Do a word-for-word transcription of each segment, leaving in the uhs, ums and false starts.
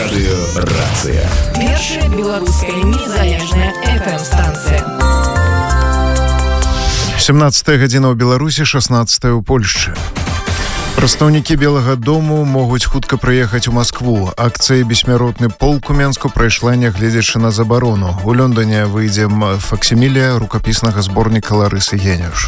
Радыёрацыя. Першая беларуская незалежная эф эм-станцыя. сямнадцатая гадзіна ў Беларусі, шаснаццатая ў Польшчы. Прадстаўнікі Белага дому могуць хутка прыехаць у Маскву. Акцыя «Бессмяротны полк» у Менску прайшла, нягледзячы на забарону. У Лондоне выйдзе факсімілія рукапіснага зборніка Ларысы Геніуш.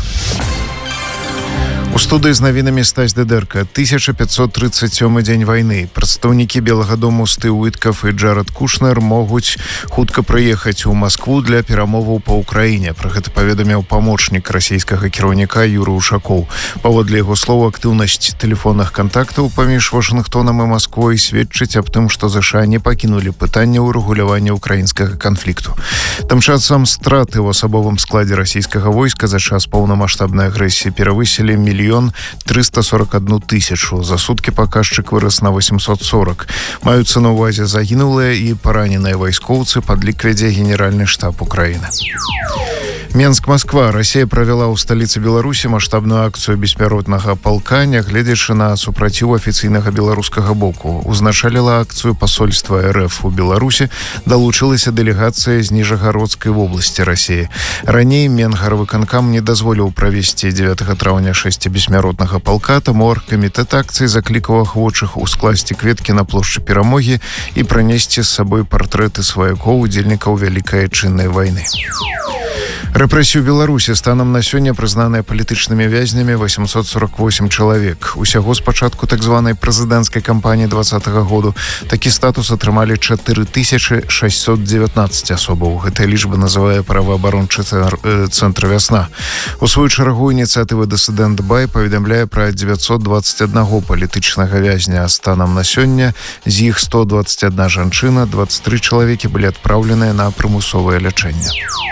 У студыі з навінамі Стась Дедерка. тысяча пятьсот тридцать сёмы дзень вайны. Прадстаўнікі Белага дому Стыў Уіткаф і Джаред Кушнер могуць хутка прыехаць у Маскву для перамоваў па ўкраіне. Пра гэта паведаміў памочнік расійскага кіраўніка Юрый Ушакоў. Паводле яго слова, актыўнасць тэлефонных кантактаў паміж Вашынгтонам і Масквой сведчыць аб тым, што ЗША не пакінулі пытанне ўрэгулявання ўкраінскага канфлікту. Тым часам страты ў асабовым складзе расійскага войска за час поўнамаштабнай агрэсіі перавысілі мільён триста сорок одну тысячу. За суткі паказчык вырас на восемьсот сорок. Маюцца на ўвазе загінулыя і параненыя вайскоўцы, падлік вядзе генеральны штаб Украіны. Менск-Москва. Россия правяла ў сталіцы Беларусі маштабную акцыю бессмяротнага полка, нягледзячы на супраціў афіцыйнага беларускага боку. Узначаліла акцыю пасольства эр эф у Беларусі, далучылася дэлегацыя з Ніжагародскай вобласці России. Раней Менгарвыканкам не дазволіў правесці дзевятага траўня шэсці бессмяротнага полка, таму аргкамітэт акцыі заклікаў ахвочых ускласці кветкі на плошчы Перамогі і пранесці з сабой партрэты сваякоў, удзельнікаў Вялікай Адчыннай вайны. Рэпрэсію Беларусі станам на сёння прызнаныя палітычнымі вязнямі восемьсот сорок восемь чалавек. Усяго з пачатку так званай прэзідэнцкай кампаніі двадцатага году такі статус атрымалі чатыры тысячы шэсцьсот дзевятнаццаць асобаў. Гэтая лічба называе праваабарончы цэнтр «Вясна». У сваю чаргу ініцыятыва «Дысідэнт Бай» паведамляе пра дзевяцьсот дваццаць аднаго палітычнага вязня, а станам на сёння з іх сто дваццаць адна жанчына, дваццаць тры чалавекі былі адпраўленыя на прымусовае лячэнне.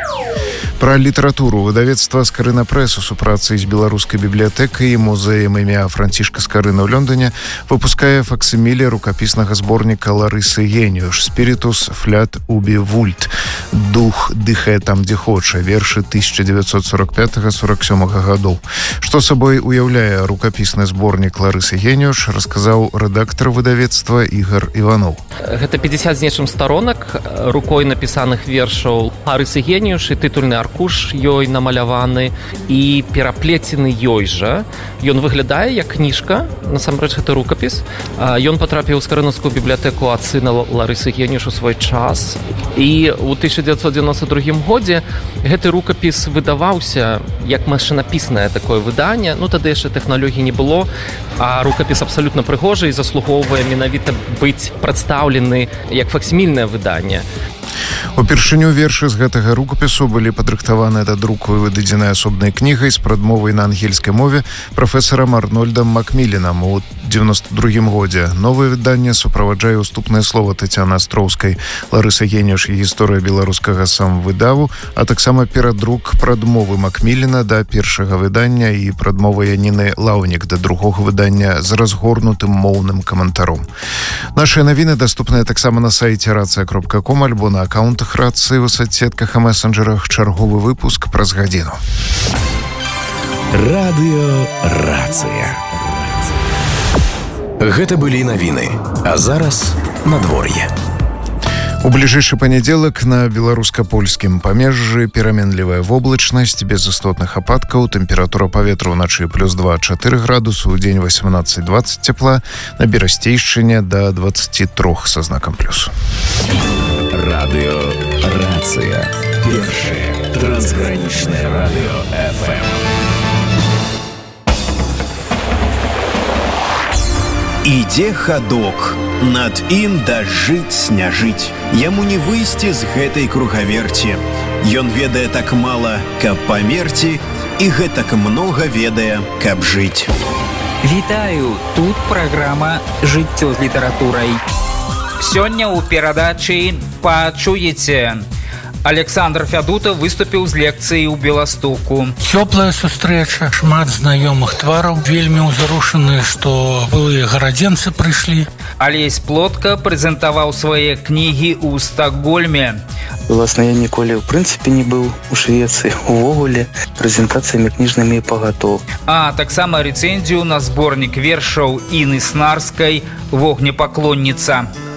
Пра літаратуру. Выдавецтва «Скарына Прэс» у супрацы з беларускай бібліятэкай і музеем імя Францішка Скарына ў Лондоне выпускае факсіміле рукапіснага зборніка Ларысы Геніуш «Спірітус флят убі вульт». Дух дыхае там, дзе хоча. Вершы тысяча девятьсот сорок пятого сорок сёмага гадоў. Што сабой уяўляе рукапісны зборнік Ларысы Геніуш, расказаў рэдактар выдавецтва Ігор Іваноў. Гэта пятьдесят з нечым сторонак рукой напісаных вершаў Ларысы Геніуш і тытульны аркуш ёй намаляваны і пераплецены ёй жа. Ён выглядае як кніжка, насамрэч гэта рукапіс. Ён патрапіў у скарынаўскую бібліятэку ад сына Ларысы Геніуш у свой час. І ў тысяча девятьсот девяносто другім годзе гэты рукапіс выдаваўся як машынапіснае такое выданне. Ну, тады яшчэ тэхналогій не было, а рукапіс абсалютна прыгожы і заслугоўвае менавіта быць прадстаўлены як факсімільнае выданне. Упершыню вершы з гэтага рукапісу былі падрыхтаваныя да друку і выдадзены асобнай кнігай з прадмовай на ангельскай мове прафесарам Арнольдам Макмілленам у девяносто другім годзе. Новае выданне суправаджае уступнае слова Тацяны Астроўскай, Ларыса Геніуш і гісторыя беларускага самвыдаву, а таксама перадрук прадмовы Макміллена да першага выдання і прадмова Яніны Лаўнік да другога выдання з разгорнутым моўным каментаром. Нашыя навіны даступныя таксама на сайце рацыя кропка ком альбо на аккаунтах рацыі ў соцсетках і месенджерах. Чарговы выпуск праз гадзіну. Радыёрацыя. Гэта былі навіны. А зараз надвор'е. У бліжэйшы панядзелак на беларуска-польскім памежжы пераменлівая воблачнасць, без істотных ападкаў, тэмпература паветра ўначы плюс два-чатыры градусы, у дзень восемнадцать двадцать цяпла, на Берасцейшчыне да двадцати трёх са знакам плюс. Радыёрацыя. Першае трансгранічнае радыё эф эм. Ідзе хадок, над ім дажджыць, сняжыць. Яму не выйсці з гэтай кругаверці. Ён ведае так мала, каб памерці, і гэтак многа ведае, каб жыць. Вітаю, тут праграма «Жыццё з літаратурай». Сёння ў перадачы пачуеце. Александр Фядута выступіў з лекцыяй у Беластоку. Цёплая сустрэча, шмат знаёмых твараў, вельмі ўзрушаныя, што былыя гарадзенцы прыйшлі. Алесь Плотка прэзентаваў свае кнігі ў Стакгольме. Власна, я ніколі ў прынцыпе не быў у Швецыі. Увогуле прэзентацыямі кніжнымі пагатоў. А таксама рэцэнзію на зборнік вершаў Іны Снарскай «Вогнепаклонніца».